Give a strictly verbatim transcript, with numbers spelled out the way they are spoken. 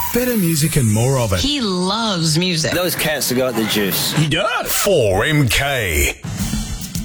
Better music and more of it. He loves music. Those cats have got the juice. He does. four M K.